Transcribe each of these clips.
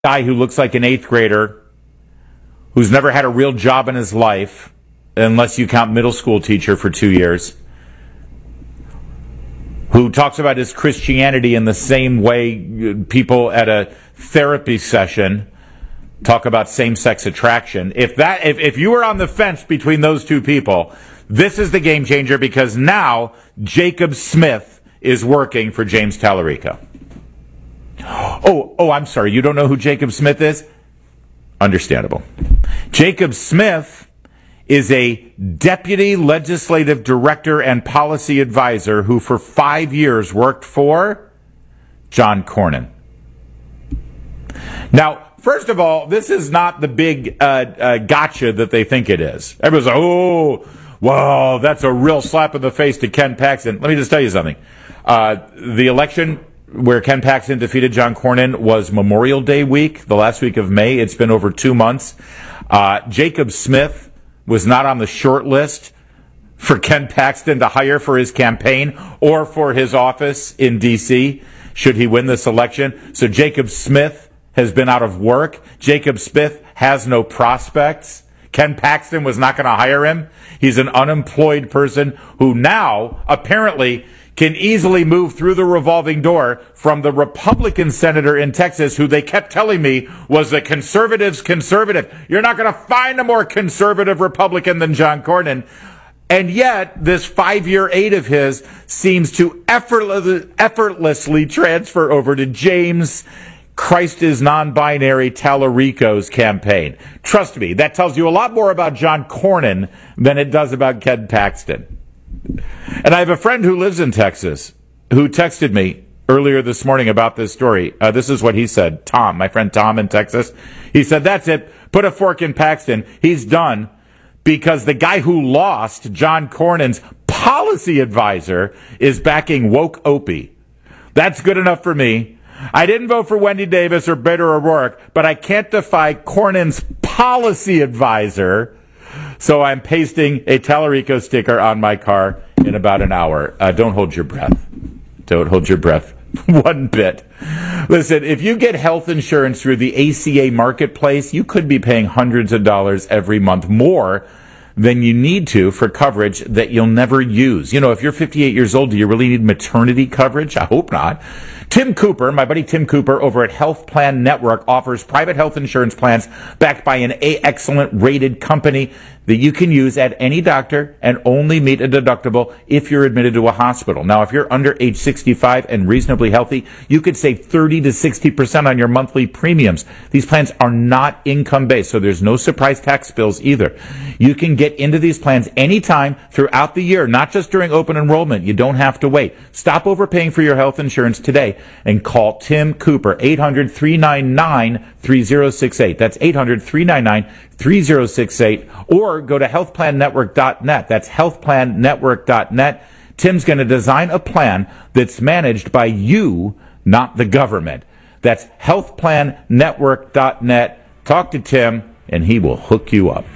Guy who looks like an 8th grader, who's never had a real job in his life, unless you count middle school teacher for 2 years, who talks about his Christianity in the same way people at a therapy session talk about same-sex attraction. If you were on the fence between those two people, this is the game changer, because now Jacob Smith is working for James Tallarico. Oh, I'm sorry. You don't know who Jacob Smith is? Understandable. Jacob Smith is a deputy legislative director and policy advisor who for 5 years worked for John Cornyn. Now, first of all, this is not the big gotcha that they think it is. Everyone's like, oh, wow, that's a real slap in the face to Ken Paxton. Let me just tell you something. The election where Ken Paxton defeated John Cornyn was Memorial Day week, the last week of May. It's been over 2 months. Jacob Smith was not on the short list for Ken Paxton to hire for his campaign or for his office in D.C. should he win this election. So Jacob Smith has been out of work. Jacob Smith has no prospects. Ken Paxton was not going to hire him. He's an unemployed person who now apparently can easily move through the revolving door from the Republican senator in Texas, who they kept telling me was a conservative's conservative. You're not going to find a more conservative Republican than John Cornyn. And yet, this 5-year aide of his seems to effortlessly transfer over to James Christ is non-binary Tallarico's campaign. Trust me, that tells you a lot more about John Cornyn than it does about Ken Paxton. And I have a friend who lives in Texas who texted me earlier this morning about this story. This is what he said. Tom, my friend Tom in Texas. He said, that's it. Put a fork in Paxton. He's done, because the guy who lost, John Cornyn's policy advisor, is backing woke Opie. That's good enough for me. I didn't vote for Wendy Davis or Beto O'Rourke, but I can't defy Cornyn's policy advisor. So I'm pasting a Tallarico sticker on my car in about an hour. Don't hold your breath. Don't hold your breath one bit. Listen, if you get health insurance through the ACA marketplace, you could be paying hundreds of dollars every month more than you need to for coverage that you'll never use. You know, if you're 58 years old, do you really need maternity coverage? I hope not. Tim Cooper, my buddy Tim Cooper over at Health Plan Network, offers private health insurance plans backed by an excellent rated company that you can use at any doctor and only meet a deductible if you're admitted to a hospital. Now, if you're under age 65 and reasonably healthy, you could save 30 to 60% on your monthly premiums. These plans are not income-based, so there's no surprise tax bills either. You can get into these plans anytime throughout the year, not just during open enrollment. You don't have to wait. Stop overpaying for your health insurance today and call Tim Cooper, 800-399-3068. That's 800-399-3068. Or go to healthplannetwork.net. That's healthplannetwork.net. Tim's going to design a plan that's managed by you, not the government. That's healthplannetwork.net. Talk to Tim, and he will hook you up.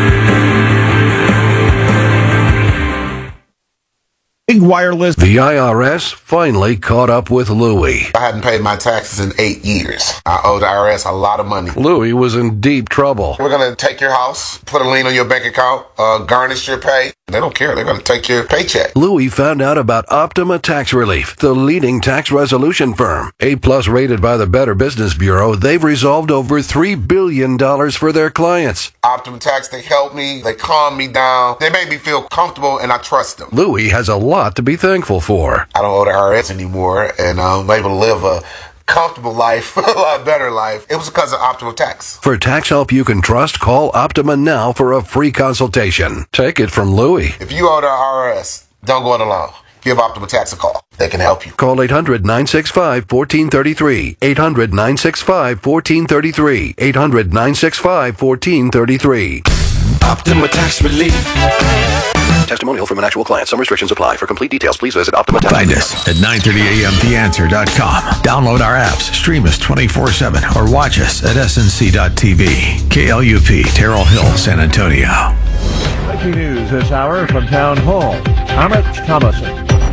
Big wireless. The IRS finally caught up with Louie. I hadn't paid my taxes in 8 years. I owe the IRS a lot of money. Louie was in deep trouble. We're going to take your house, put a lien on your bank account, garnish your pay. They don't care. They're going to take your paycheck. Louie found out about Optima Tax Relief, the leading tax resolution firm. A-plus rated by the Better Business Bureau, they've resolved over $3 billion for their clients. Optima Tax, they help me. They calm me down. They make me feel comfortable, and I trust them. Louie has a lot to be thankful for. I don't owe the IRS anymore, and I'm able to live a comfortable life, a lot better life. It was because of Optima Tax. For tax help you can trust, call Optima now for a free consultation. Take it from Louie. If you owe the IRS, don't go it alone. Give Optima Tax a call. They can help you. Call 800-965-1433. 800-965-1433. 800-965-1433. Optima Tax Relief. Testimonial from an actual client. Some restrictions apply. For complete details, please visit Optima Tax. Find us at 930amtheanswer.com. Download our apps, stream us 24/7, or watch us at snc.tv. KLUP, Terrell Hill, San Antonio. Breaking news this hour from Town Hall. Amit Thomason.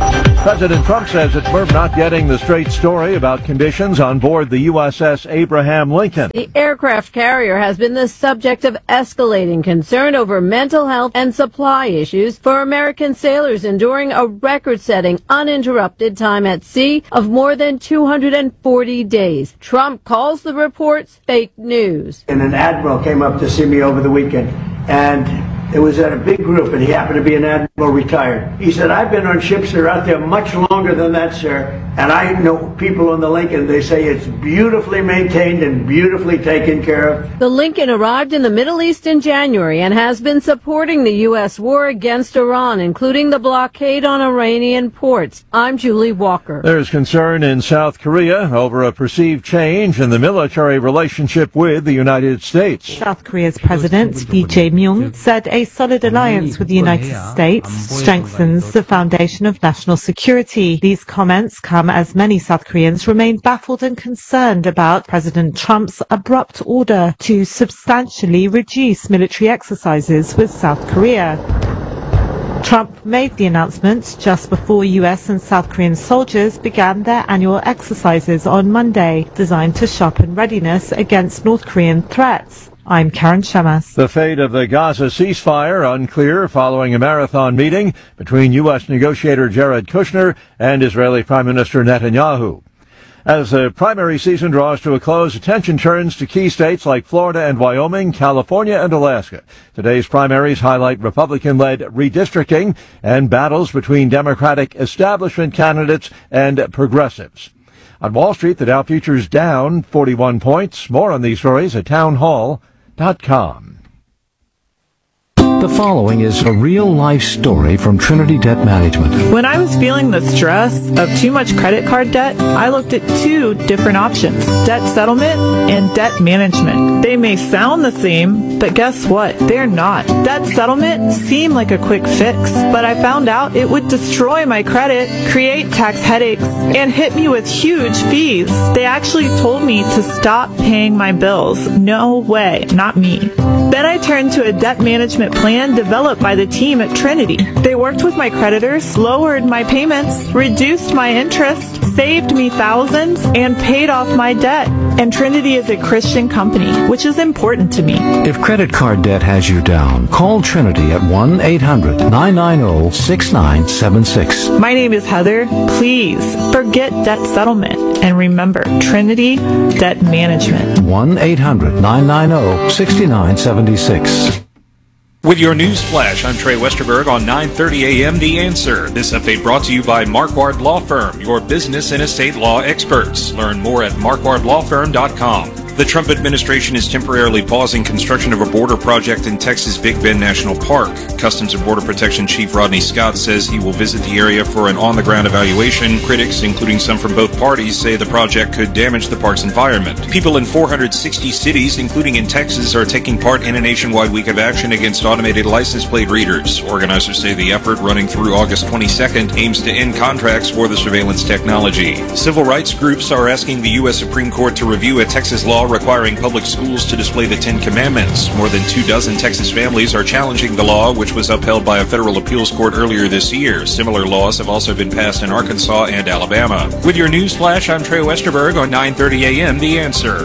President Trump says it's worth not getting the straight story about conditions on board the USS Abraham Lincoln. The aircraft carrier has been the subject of escalating concern over mental health and supply issues for American sailors enduring a record-setting uninterrupted time at sea of more than 240 days. Trump calls the reports fake news. And an admiral came up to see me over the weekend, and it was at a big group, and he happened to be an admiral retired. He said, I've been on ships that are out there much longer than that, sir, and I know people on the Lincoln, they say it's beautifully maintained and beautifully taken care of. The Lincoln arrived in the Middle East in January and has been supporting the U.S. war against Iran, including the blockade on Iranian ports. I'm Julie Walker. There's concern in South Korea over a perceived change in the military relationship with the United States. South Korea's President Lee Jae-myung said a solid alliance with the United States strengthens the foundation of national security. These comments come as many South Koreans remain baffled and concerned about President Trump's abrupt order to substantially reduce military exercises with South Korea. Trump made the announcement just before U.S. and South Korean soldiers began their annual exercises on Monday, designed to sharpen readiness against North Korean threats. I'm Karen Shemas. The fate of the Gaza ceasefire unclear following a marathon meeting between U.S. negotiator Jared Kushner and Israeli Prime Minister Netanyahu. As the primary season draws to a close, attention turns to key states like Florida and Wyoming, California, and Alaska. Today's primaries highlight Republican-led redistricting and battles between Democratic establishment candidates and progressives. On Wall Street, the Dow futures down 41 points. More on these stories at townhall.com. The following is a real-life story from Trinity Debt Management. When I was feeling the stress of too much credit card debt, I looked at two different options: debt settlement and debt management. They may sound the same, but guess what? They're not. Debt settlement seemed like a quick fix, but I found out it would destroy my credit, create tax headaches, and hit me with huge fees. They actually told me to stop paying my bills. No way, not me. Then I turned to a debt management plan developed by the team at Trinity. They worked with my creditors, lowered my payments, reduced my interest, saved me thousands, and paid off my debt. And Trinity is a Christian company, which is important to me. If credit card debt has you down, call Trinity at 1-800-990-6976. My name is Heather. Please forget debt settlement and remember Trinity Debt Management. 1-800-990-6976. With your news flash, I'm Trey Westerberg on 9:30 a.m. The Answer. This update brought to you by Marquardt Law Firm, your business and estate law experts. Learn more at marquardtlawfirm.com. The Trump administration is temporarily pausing construction of a border project in Texas' Big Bend National Park. Customs and Border Protection Chief Rodney Scott says he will visit the area for an on-the-ground evaluation. Critics, including some from both parties, say the project could damage the park's environment. People in 460 cities, including in Texas, are taking part in a nationwide week of action against automated license plate readers. Organizers say the effort, running through August 22nd, aims to end contracts for the surveillance technology. Civil rights groups are asking the U.S. Supreme Court to review a Texas law requiring public schools to display the Ten Commandments. More than 24 Texas families are challenging the law, which was upheld by a federal appeals court earlier this year. Similar laws have also been passed in Arkansas and Alabama. With your news flash, I'm Trey Westerberg on 9:30 a.m. The Answer.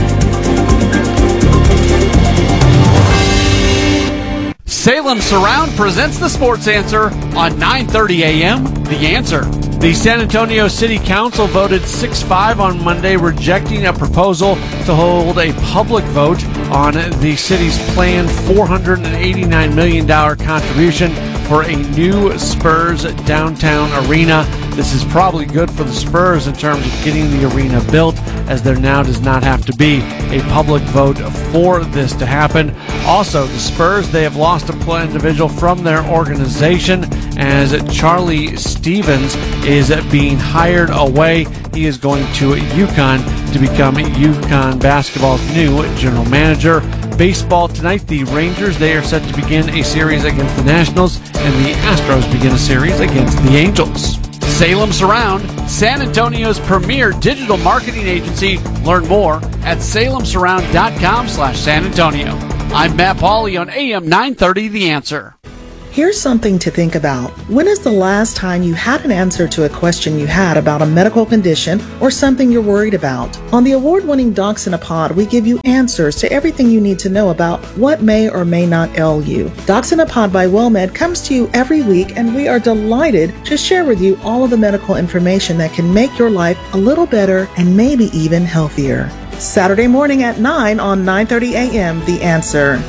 Salem Surround presents the Sports Answer on 9:30 a.m. The Answer. The San Antonio City Council voted 6-5 on Monday, rejecting a proposal to hold a public vote on the city's planned $489 million contribution for a new Spurs downtown arena. This is probably good for the Spurs in terms of getting the arena built, as there now does not have to be a public vote for this to happen. Also, the Spurs, they have lost a individual from their organization, as Charlie Stevens is being hired away. He is going to UConn to become UConn basketball's new general manager. Baseball tonight, the Rangers, they are set to begin a series against the Nationals, and the Astros begin a series against the Angels. Salem Surround, San Antonio's premier digital marketing agency. Learn more at salemsurround.com/San Antonio. I'm Matt Pauley on AM 930 The Answer. Here's something to think about. When is the last time you had an answer to a question you had about a medical condition or something you're worried about? On the award-winning Docs in a Pod, we give you answers to everything you need to know about what may or may not ail you. Docs in a Pod by WellMed comes to you every week, and we are delighted to share with you all of the medical information that can make your life a little better and maybe even healthier. Saturday morning at 9 on 9:30 a.m. The Answer.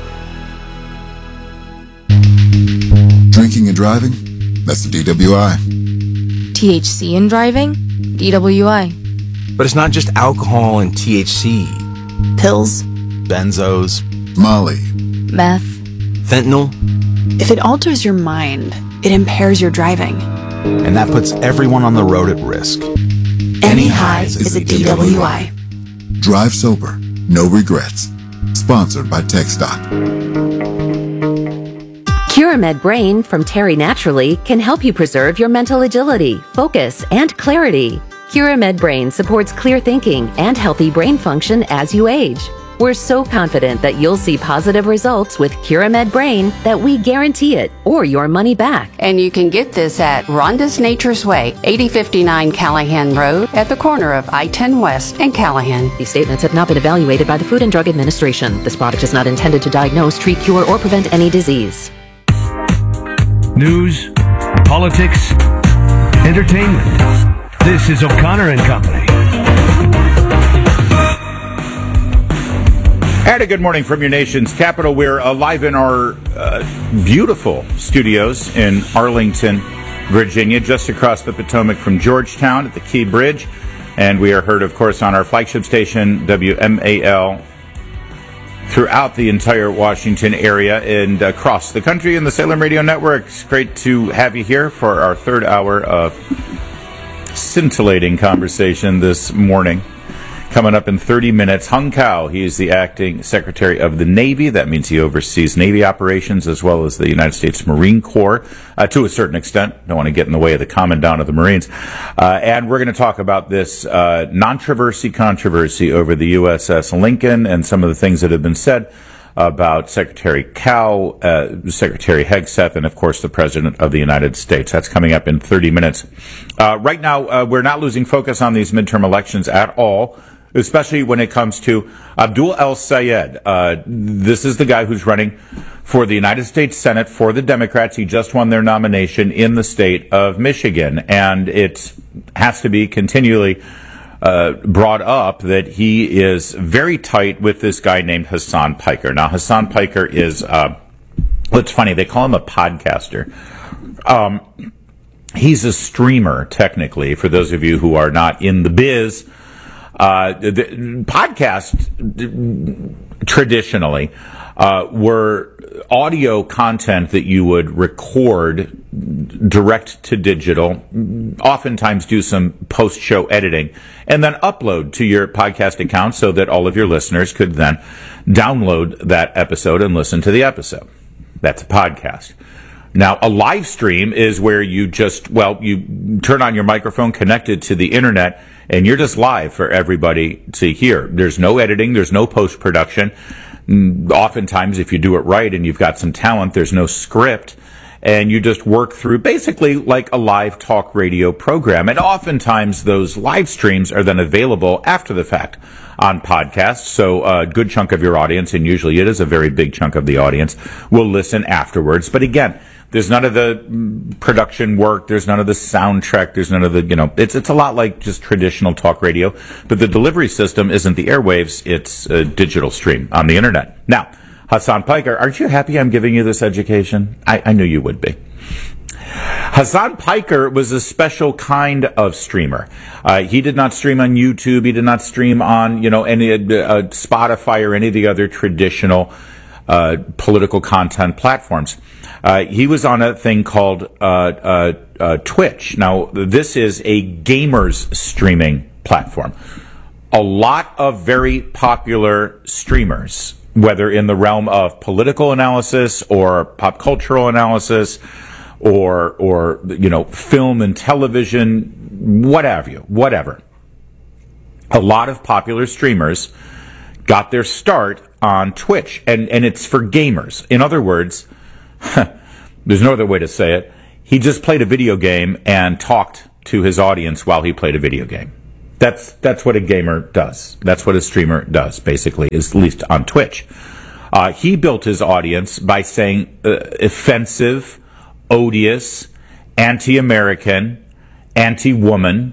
Drinking and driving? That's the DWI. THC in driving? DWI. But it's not just alcohol and THC. Pills? Benzos. Molly. Meth? Fentanyl. If it alters your mind, it impairs your driving. And that puts everyone on the road at risk. Any highs is a DWI. Drive sober. No regrets. Sponsored by TechStop. Curamed Brain from Terry Naturally can help you preserve your mental agility, focus, and clarity. Curamed Brain supports clear thinking and healthy brain function as you age. We're so confident that you'll see positive results with Curamed Brain that we guarantee it or your money back. And you can get this at Rhonda's Nature's Way, 8059 Callahan Road at the corner of I-10 West and Callahan. These statements have not been evaluated by the Food and Drug Administration. This product is not intended to diagnose, treat, cure, or prevent any disease. News, politics, entertainment. This is O'Connor and Company. And a good morning from your nation's capital. We're live in our beautiful studios in Arlington, Virginia, just across the Potomac from Georgetown at the Key Bridge. And we are heard, of course, on our flagship station, WMAL, throughout the entire Washington area and across the country in the Salem Radio Network. It's great to have you here for our third hour of scintillating conversation this morning. Coming up in 30 minutes, Hung Cao. He is the acting Secretary of the Navy. That means he oversees Navy operations as well as the United States Marine Corps to a certain extent. Don't want to get in the way of the Commandant of the Marines. And we're going to talk about this controversy over the USS Lincoln and some of the things that have been said about Secretary Cao, Secretary Hegseth, and, of course, the President of the United States. That's coming up in 30 minutes. Right now, we're not losing focus on these midterm elections at all, especially when it comes to Abdul El-Sayed. This is the guy who's running for the United States Senate for the Democrats. He just won their nomination in the state of Michigan, and it has to be continually brought up that he is very tight with this guy named Hassan Piker. Now, Hassan Piker is, it's funny, they call him a podcaster. He's a streamer, technically, for those of you who are not in the biz. The podcasts traditionally were audio content that you would record direct to digital, oftentimes do some post-show editing, and then upload to your podcast account so that all of your listeners could then download that episode and listen to the episode. That's a podcast. Now, a live stream is where you just, you turn on your microphone, connect it to the internet, and you're just live for everybody to hear. There's no editing. There's no post-production. Oftentimes, if you do it right and you've got some talent, there's no script, and you just work through basically like a live talk radio program. And oftentimes, those live streams are then available after the fact on podcasts. So a good chunk of your audience, and usually it is a very big chunk of the audience, will listen afterwards. But again, there's none of the production work. There's none of the soundtrack. There's none of the, it's a lot like just traditional talk radio. But the delivery system isn't the airwaves. It's a digital stream on the internet. Now, Hassan Piker, aren't you happy I'm giving you this education? I knew you would be. Hassan Piker was a special kind of streamer. He did not stream on YouTube. He did not stream on, any Spotify or any of the other traditional political content platforms. He was on a thing called Twitch. Now, this is a gamers streaming platform. A lot of very popular streamers, whether in the realm of political analysis or pop cultural analysis or film and television, whatever. A lot of popular streamers got their start on Twitch, and it's for gamers. In other words, There's no other way to say it. He just played a video game and talked to his audience while he played a video game. That's what a gamer does. That's what a streamer does, basically, at least on Twitch. He built his audience by saying offensive, odious, anti-American, anti-woman,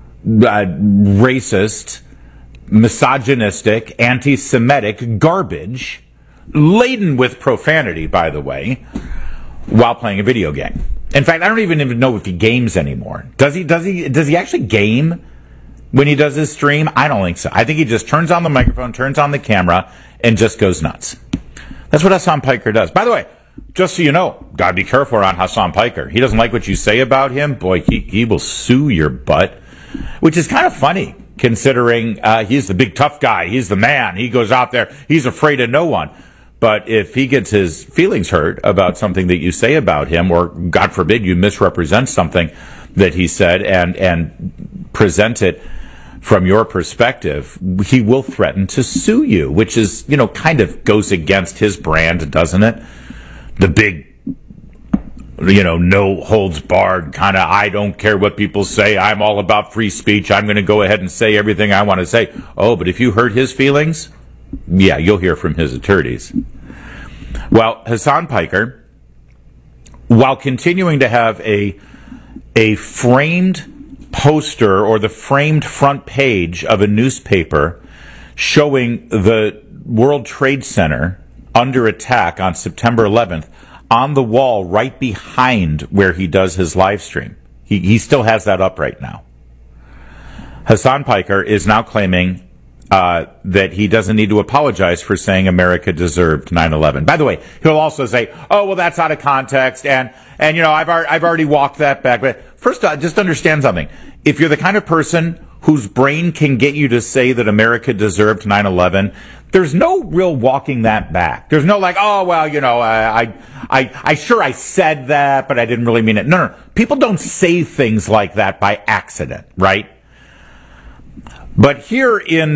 racist, misogynistic, anti-Semitic garbage, laden with profanity, by the way, while playing a video game. In fact, I don't even know if he games anymore. Does he actually game when he does his stream? I don't think so. I think he just turns on the microphone, turns on the camera, and just goes nuts. That's what Hasan Piker does. By the way, just so you know, gotta be careful around Hasan Piker. He doesn't like what you say about him. Boy, he will sue your butt, which is kind of funny considering he's the big tough guy. He's the man. He goes out there. He's afraid of no one. But if he gets his feelings hurt about something that you say about him, or God forbid you misrepresent something that he said and present it from your perspective, he will threaten to sue you, which is, kind of goes against his brand, doesn't it? The big, no holds barred kind of, I don't care what people say. I'm all about free speech. I'm going to go ahead and say everything I want to say. Oh, but if you hurt his feelings, yeah, you'll hear from his attorneys. Well, Hasan Piker, while continuing to have a framed poster or the framed front page of a newspaper showing the World Trade Center under attack on September 11th on the wall right behind where he does his live stream. He still has that up right now. Hasan Piker is now claiming that he doesn't need to apologize for saying America deserved 9/11. By the way, he'll also say, "Oh, well, that's out of context," and I've already walked that back. But first, just understand something: if you're the kind of person whose brain can get you to say that America deserved 9/11, there's no real walking that back. There's no like, "Oh, well, I said that, but I didn't really mean it." No. People don't say things like that by accident, right? But here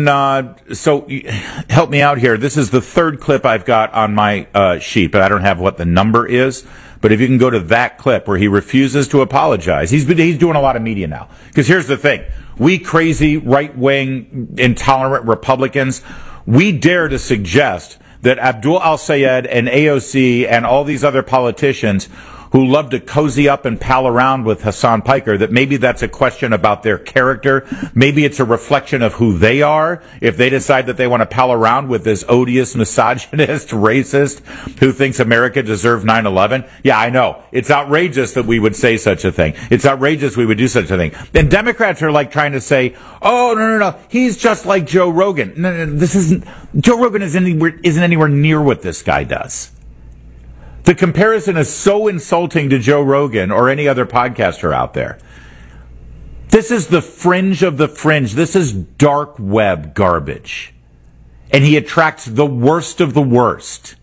so help me out here. This is the third clip I've got on my sheet, but I don't have what the number is. But if you can go to that clip where he refuses to apologize, he's doing a lot of media now. Because here's the thing. We crazy, right-wing, intolerant Republicans, we dare to suggest that Abdul al-Sayed and AOC and all these other politicians who love to cozy up and pal around with Hasan Piker, that maybe that's a question about their character. Maybe it's a reflection of who they are. If they decide that they want to pal around with this odious, misogynist, racist who thinks America deserved 9/11. Yeah, I know. It's outrageous that we would say such a thing. It's outrageous we would do such a thing. And Democrats are like trying to say, oh, no. He's just like Joe Rogan. No, this isn't. Joe Rogan isn't anywhere near what this guy does. The comparison is so insulting to Joe Rogan or any other podcaster out there. This is the fringe of the fringe. This is dark web garbage. And he attracts the worst of the worst.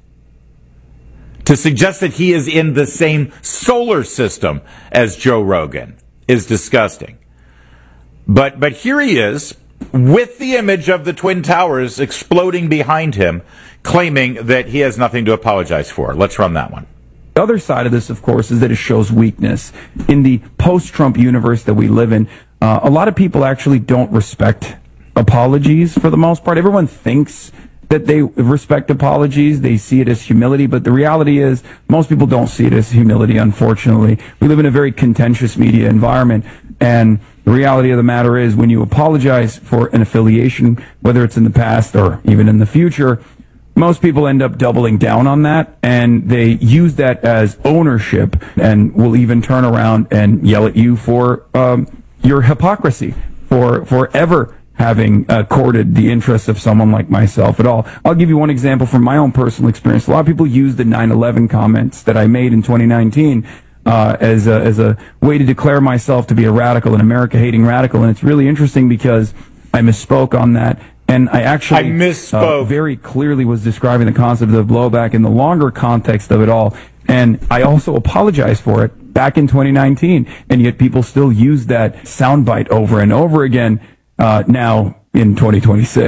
To suggest that he is in the same solar system as Joe Rogan is disgusting. But here he is, with the image of the Twin Towers exploding behind him, claiming that he has nothing to apologize for. Let's run that one. The other side of this, of course, is that it shows weakness. In the post-Trump universe that we live in, a lot of people actually don't respect apologies for the most part. Everyone thinks that they respect apologies. They see it as humility, but the reality is most people don't see it as humility, unfortunately. We live in a very contentious media environment, and the reality of the matter is when you apologize for an affiliation, whether it's in the past or even in the future, most people end up doubling down on that, and they use that as ownership and will even turn around and yell at you for your hypocrisy, for ever having courted the interests of someone like myself at all. I'll give you one example from my own personal experience. A lot of people use the 9/11 comments that I made in 2019 as a way to declare myself to be a radical, an America-hating radical, and it's really interesting because I misspoke on that. And I actually very clearly was describing the concept of blowback in the longer context of it all. And I also apologized for it back in 2019. And yet people still use that soundbite over and over again now in 2026.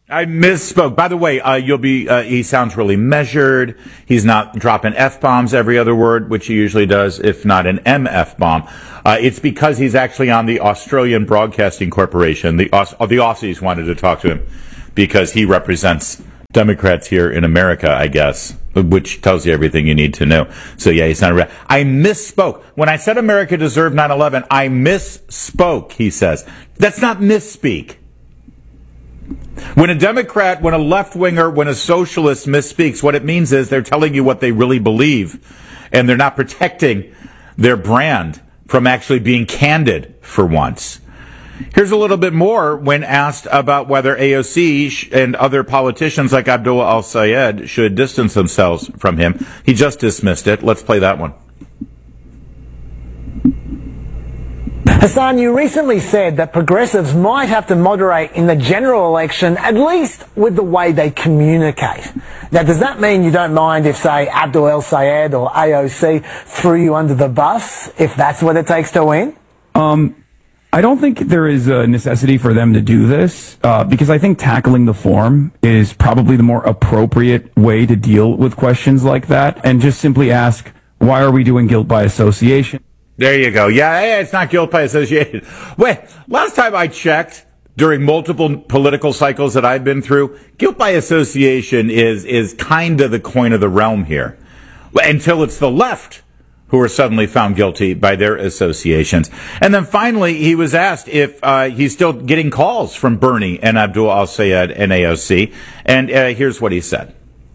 I misspoke. By the way, he sounds really measured. He's not dropping F-bombs every other word, which he usually does, if not an MF-bomb. It's because he's actually on the Australian Broadcasting Corporation. The Aussies wanted to talk to him because he represents Democrats here in America, I guess, which tells you everything you need to know. So yeah, he's not I misspoke. When I said America deserved 9/11, I misspoke, he says. That's not misspeak. When a Democrat, when a left-winger, when a socialist misspeaks, what it means is they're telling you what they really believe, and they're not protecting their brand from actually being candid for once. Here's a little bit more when asked about whether AOC and other politicians like Abdullah al-Sayed should distance themselves from him. He just dismissed it. Let's play that one. Hassan, you recently said that progressives might have to moderate in the general election, at least with the way they communicate. Now, does that mean you don't mind if, say, Abdul El-Sayed or AOC threw you under the bus, if that's what it takes to win? I don't think there is a necessity for them to do this, because I think tackling the form is probably the more appropriate way to deal with questions like that, and just simply ask, why are we doing guilt by association? There you go. Yeah, it's not guilt by association. Wait, last time I checked, during multiple political cycles that I've been through, guilt by association is kind of the coin of the realm here. Until it's the left who are suddenly found guilty by their associations. And then finally, he was asked if he's still getting calls from Bernie and Abdul al-Sayed and AOC. And here's what he said.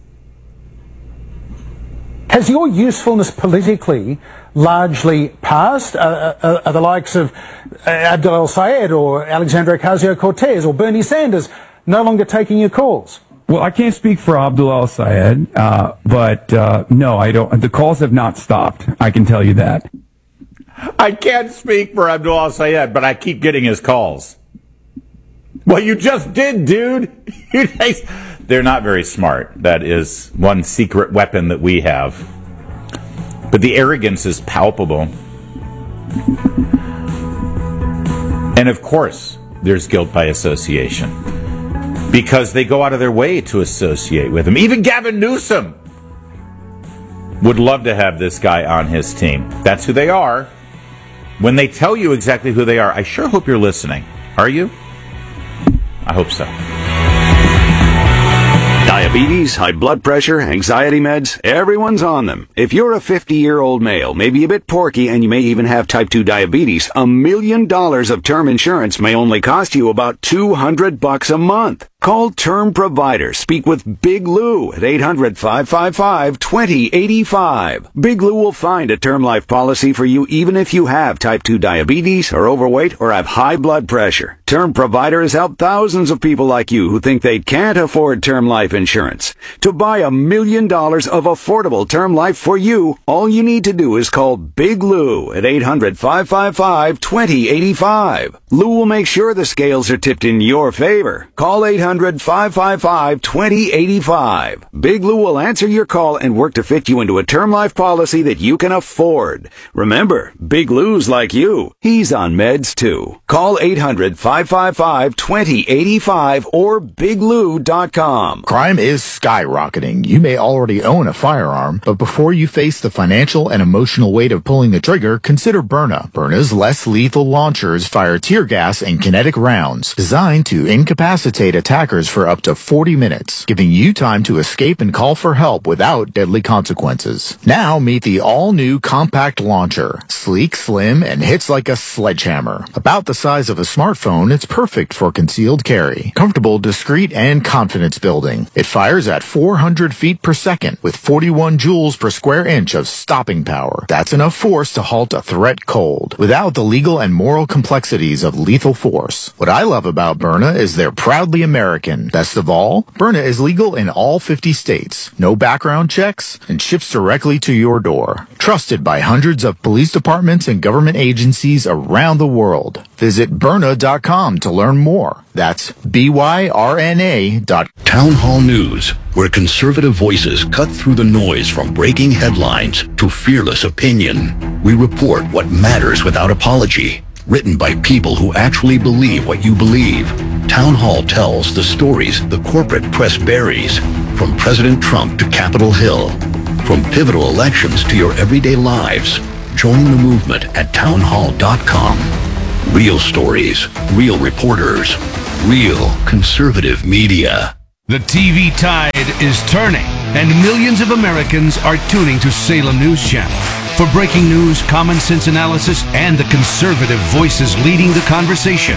Has your usefulness politically largely passed? Are the likes of Abdul El-Sayed or Alexandria Ocasio-Cortez or Bernie Sanders no longer taking your calls? Well, I can't speak for Abdul al-Sayed, but no, I don't. The calls have not stopped. I can tell you that. I can't speak for Abdul al-Sayed, but I keep getting his calls. Well, you just did, dude. They're not very smart. That is one secret weapon that we have. But the arrogance is palpable. And of course, there's guilt by association. Because they go out of their way to associate with him. Even Gavin Newsom would love to have this guy on his team. That's who they are. When they tell you exactly who they are, I sure hope you're listening. Are you? I hope so. Diabetes, high blood pressure, anxiety meds, everyone's on them. If you're a 50-year-old male, maybe a bit porky, and you may even have type 2 diabetes, $1 million of term insurance may only cost you about $200 a month. Call Term Provider. Speak with Big Lou at 800-555-2085. Big Lou will find a term life policy for you even if you have type 2 diabetes, are overweight, or have high blood pressure. Term Provider has helped thousands of people like you who think they can't afford term life insurance. To buy $1 million of affordable term life for you, all you need to do is call Big Lou at 800-555-2085. Lou will make sure the scales are tipped in your favor. Call 800-555-2085. Big Lou will answer your call and work to fit you into a term life policy that you can afford. Remember, Big Lou's like you. He's on meds too. Call 800-555-2085 or biglou.com. Crime is skyrocketing. You may already own a firearm, but before you face the financial and emotional weight of pulling the trigger, consider Byrna. Byrna's less lethal launchers fire tear gas and kinetic rounds designed to incapacitate attackers for up to 40 minutes, giving you time to escape and call for help without deadly consequences. Now meet the all-new compact launcher. Sleek, slim, and hits like a sledgehammer. About the size of a smartphone, it's perfect for concealed carry. Comfortable, discreet, and confidence building. It fires at 400 feet per second with 41 joules per square inch of stopping power. That's enough force to halt a threat cold, without the legal and moral complexities of lethal force. What I love about Byrna is they're proudly American. Best of all, Byrna is legal in all 50 states, no background checks, and ships directly to your door. Trusted by hundreds of police departments and government agencies around the world. Visit Byrna.com to learn more. That's BYRNA.com. Town Hall News, where conservative voices cut through the noise from breaking headlines to fearless opinion. We report what matters without apology. written by people who actually believe what you believe. Town Hall tells the stories the corporate press buries, from President Trump to Capitol Hill, from pivotal elections to your everyday lives. Join the movement at townhall.com. Real stories, real reporters, real conservative media. The TV tide is turning, and millions of Americans are tuning to Salem News Channel. For breaking news, common sense analysis, and the conservative voices leading the conversation,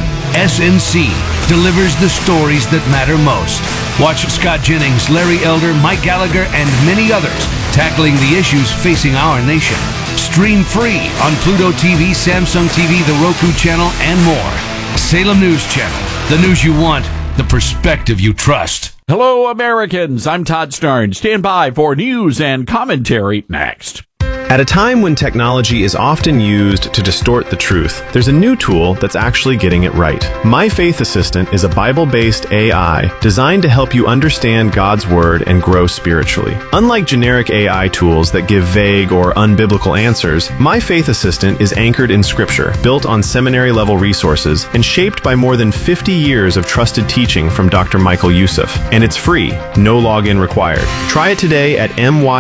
SNC delivers the stories that matter most. Watch Scott Jennings, Larry Elder, Mike Gallagher, and many others tackling the issues facing our nation. Stream free on Pluto TV, Samsung TV, the Roku channel, and more. Salem News Channel. The news you want, the perspective you trust. Hello, Americans. I'm Todd Stern. Stand by for news and commentary next. At a time when technology is often used to distort the truth, there's a new tool that's actually getting it right. My Faith Assistant is a Bible-based AI designed to help you understand God's Word and grow spiritually. Unlike generic AI tools that give vague or unbiblical answers, My Faith Assistant is anchored in Scripture, built on seminary-level resources, and shaped by more than 50 years of trusted teaching from Dr. Michael Youssef. And it's free, no login required. Try it today at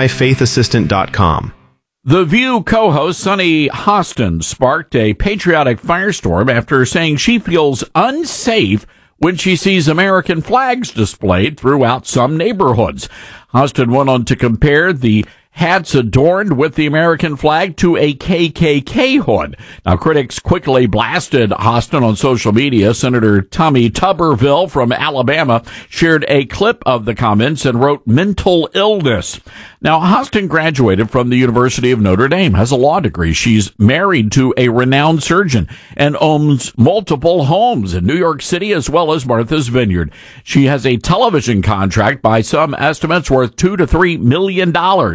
myfaithassistant.com. The View co-host Sunny Hostin sparked a patriotic firestorm after saying she feels unsafe when she sees American flags displayed throughout some neighborhoods. Hostin went on to compare the hats adorned with the American flag to a KKK hood. Now, critics quickly blasted Hostin on social media. Senator Tommy Tuberville from Alabama shared a clip of the comments and wrote mental illness. Now, Hostin graduated from the University of Notre Dame, has a law degree. She's married to a renowned surgeon and owns multiple homes in New York City as well as Martha's Vineyard. She has a television contract by some estimates worth $2 to $3 million.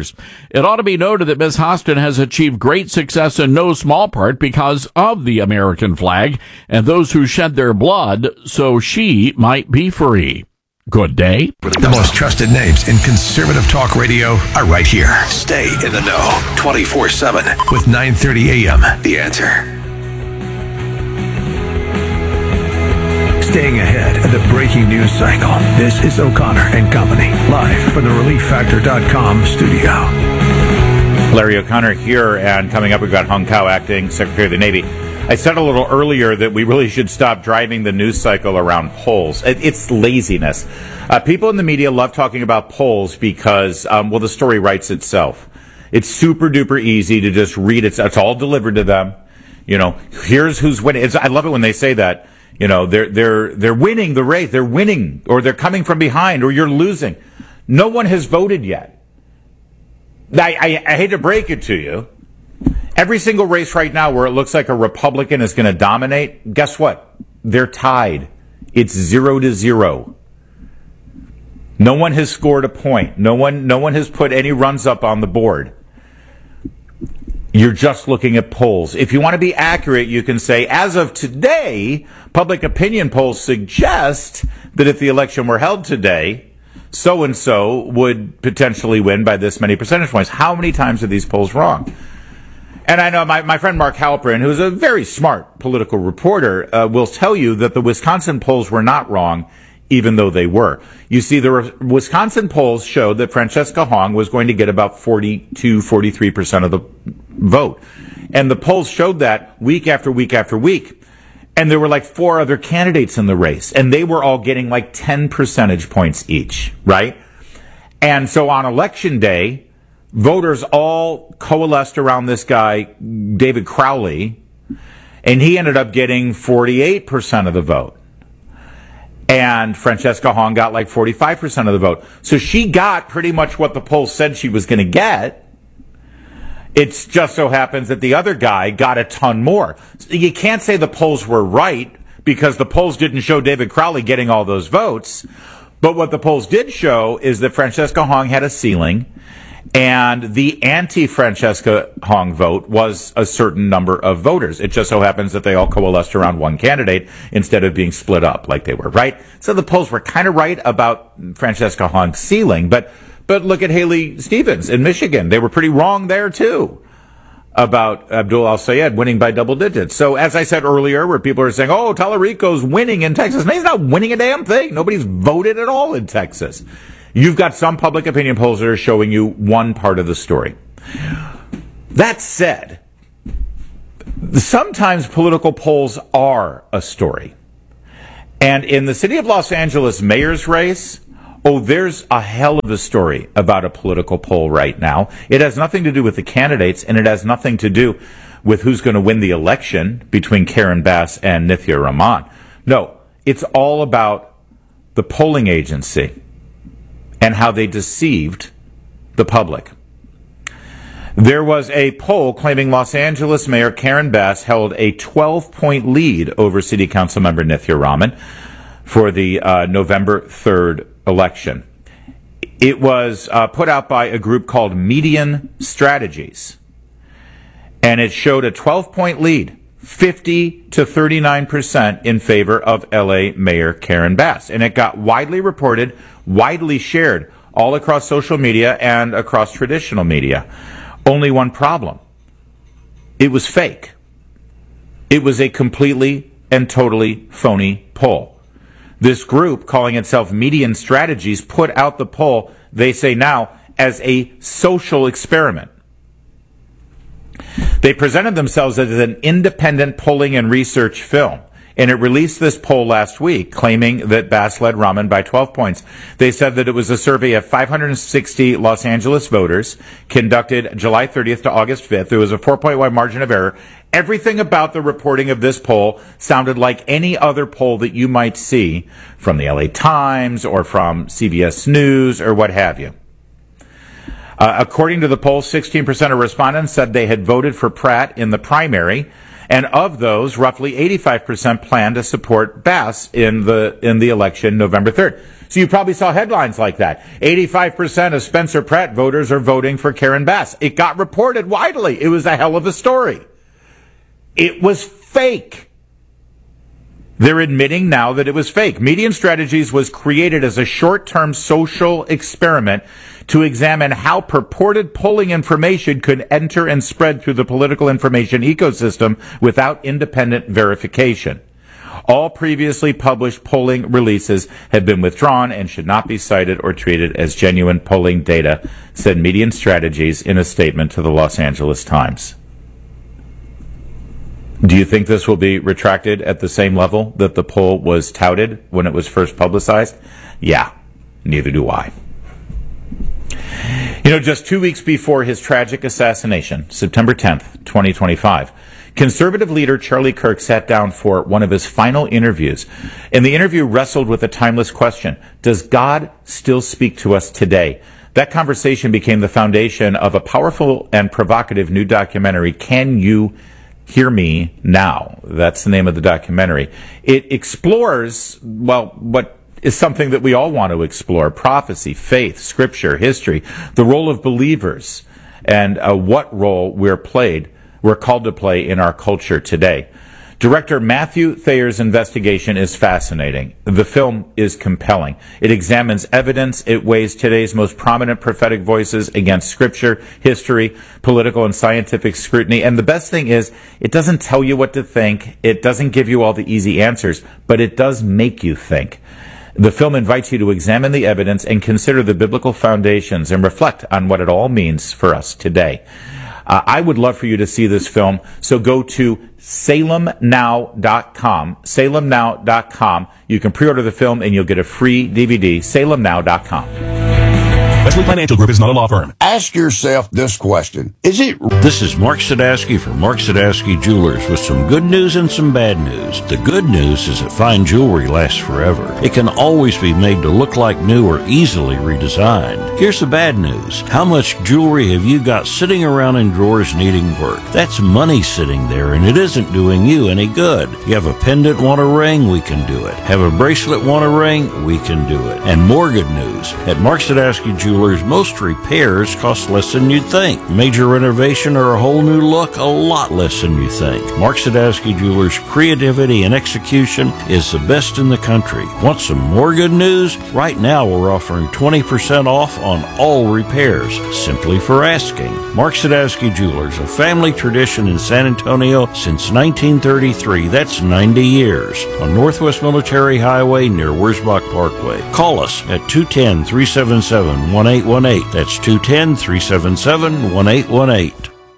It ought to be noted that Ms. Hostin has achieved great success in no small part because of the American flag and those who shed their blood so she might be free. Good day. The most trusted names in conservative talk radio are right here. Stay in the know 24/7 with 9:30 a.m. The Answer. Staying ahead of the breaking news cycle. This is O'Connor and Company, live from the ReliefFactor.com studio. Larry O'Connor here, and coming up we've got Hung Kao, Acting Secretary of the Navy. I said a little earlier that we really should stop driving the news cycle around polls. It's laziness. People in the media love talking about polls because, the story writes itself. It's super duper easy to just read it. It's all delivered to them. You know, here's who's winning. I love it when they say that. You know, they're winning the race. They're winning, or they're coming from behind, or you're losing. No one has voted yet. I hate to break it to you. Every single race right now where it looks like a Republican is going to dominate, guess what? They're tied. It's 0-0. No one has scored a point. No one has put any runs up on the board. You're just looking at polls. If you want to be accurate, you can say, as of today, public opinion polls suggest that if the election were held today, so-and-so would potentially win by this many percentage points. How many times are these polls wrong? And I know my friend Mark Halperin, who's a very smart political reporter, will tell you that the Wisconsin polls were not wrong, even though they were. You see, the Wisconsin polls showed that Francesca Hong was going to get about 43% of the vote. And the polls showed that week after week after week. And there were like 4 other candidates in the race, and they were all getting like 10 percentage points each, right? And so on election day, voters all coalesced around this guy, David Crowley, and he ended up getting 48% of the vote. And Francesca Hong got like 45% of the vote. So she got pretty much what the polls said she was going to get. It just so happens that the other guy got a ton more. You can't say the polls were right because the polls didn't show David Crowley getting all those votes. But what the polls did show is that Francesca Hong had a ceiling, and the anti-Francesca Hong vote was a certain number of voters. It just so happens that they all coalesced around one candidate instead of being split up like they were, right? So the polls were kind of right about Francesca Hong's ceiling, but look at Haley Stevens in Michigan. They were pretty wrong there too. about Abdul al-Sayed winning by double digits. So as I said earlier, where people are saying, oh, Tallarico's winning in Texas. No, he's not winning a damn thing. Nobody's voted at all in Texas. You've got some public opinion polls that are showing you one part of the story. That said, sometimes political polls are a story. And in the city of Los Angeles mayor's race, there's a hell of a story about a political poll right now. It has nothing to do with the candidates, and it has nothing to do with who's going to win the election between Karen Bass and Nithya Rahman. No, it's all about the polling agency and how they deceived the public. There was a poll claiming Los Angeles Mayor Karen Bass held a 12-point lead over City Council member Nithya Rahman for the November 3rd election. It was put out by a group called Median Strategies, and it showed a 12-point lead, 50 to 39% in favor of LA Mayor Karen Bass. And it got widely reported, widely shared all across social media and across traditional media. Only one problem. It was fake. It was a completely and totally phony poll. This group, calling itself Median Strategies, put out the poll, they say now, as a social experiment. They presented themselves as an independent polling and research film, and it released this poll last week, claiming that Bass led Rahman by 12 points. They said that it was a survey of 560 Los Angeles voters, conducted July 30th to August 5th. There was a 4-point wide margin of error. Everything about the reporting of this poll sounded like any other poll that you might see from the LA Times or from CBS News or what have you. According to the poll, 16% of respondents said they had voted for Pratt in the primary, and of those, roughly 85% plan to support Bass in the election November 3rd. So you probably saw headlines like that. 85% of Spencer Pratt voters are voting for Karen Bass. It got reported widely. It was a hell of a story. It was fake. They're admitting now that it was fake. Median Strategies was created as a short-term social experiment to examine how purported polling information could enter and spread through the political information ecosystem without independent verification. All previously published polling releases have been withdrawn and should not be cited or treated as genuine polling data, said Median Strategies in a statement to the Los Angeles Times. Do you think this will be retracted at the same level that the poll was touted when it was first publicized? Yeah, neither do I. Just 2 weeks before his tragic assassination, September 10th, 2025, conservative leader Charlie Kirk sat down for one of his final interviews, and the interview wrestled with a timeless question: does God still speak to us today? That conversation became the foundation of a powerful and provocative new documentary, Can You Hear Me Now? That's the name of the documentary. It explores, what is something that we all want to explore: prophecy, faith, scripture, history, the role of believers, and what role we're called to play in our culture today. Director Matthew Thayer's investigation is fascinating. The film is compelling. It examines evidence. It weighs today's most prominent prophetic voices against scripture, history, political and scientific scrutiny. And the best thing is, it doesn't tell you what to think. It doesn't give you all the easy answers, but it does make you think. The film invites you to examine the evidence and consider the biblical foundations and reflect on what it all means for us today. I would love for you to see this film, so go to salemnow.com. salemnow.com. You can pre-order the film and you'll get a free DVD. salemnow.com. Wesley Financial Group is not a law firm. Ask yourself this question. This is Mark Sadowski from Mark Sadowski Jewelers with some good news and some bad news. The good news is that fine jewelry lasts forever. It can always be made to look like new or easily redesigned. Here's the bad news. How much jewelry have you got sitting around in drawers needing work? That's money sitting there, and it isn't doing you any good. You have a pendant, want a ring? We can do it. Have a bracelet, want a ring? We can do it. And more good news. At Mark Sadowski Jewelers, Jewelers, most repairs cost less than you'd think. Major renovation or a whole new look, a lot less than you think. Mark Sadowski Jewelers' creativity and execution is the best in the country. Want some more good news? Right now we're offering 20% off on all repairs, simply for asking. Mark Sadowski Jewelers, a family tradition in San Antonio since 1933. That's 90 years. On Northwest Military Highway near Wurzbach Parkway. Call us at 210-377-1818. That's 210-377-1818.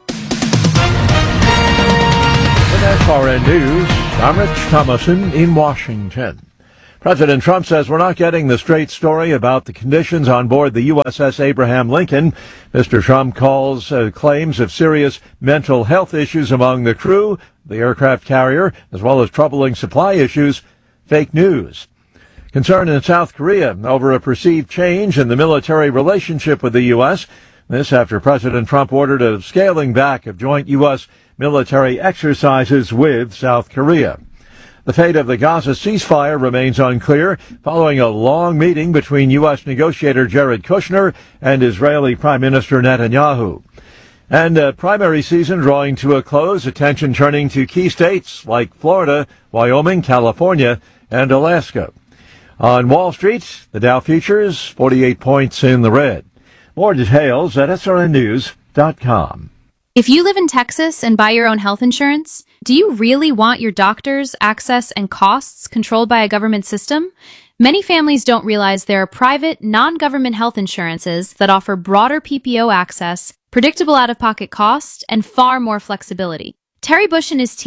With SRN News, I'm Rich Thomason in Washington. President Trump says we're not getting the straight story about the conditions on board the USS Abraham Lincoln. Mr. Trump calls claims of serious mental health issues among the crew, the aircraft carrier, as well as troubling supply issues, fake news. Concern in South Korea over a perceived change in the military relationship with the U.S. This after President Trump ordered a scaling back of joint U.S. military exercises with South Korea. The fate of the Gaza ceasefire remains unclear following a long meeting between U.S. negotiator Jared Kushner and Israeli Prime Minister Netanyahu. And primary season drawing to a close, attention turning to key states like Florida, Wyoming, California, and Alaska. On Wall Street, the Dow futures 48 points in the red. More details at srnnews.com. If you live in Texas and buy your own health insurance, do you really want your doctors, access, and costs controlled by a government system? Many families don't realize there are private, non-government health insurances that offer broader PPO access, predictable out-of-pocket costs, and far more flexibility. Terry Bush and his team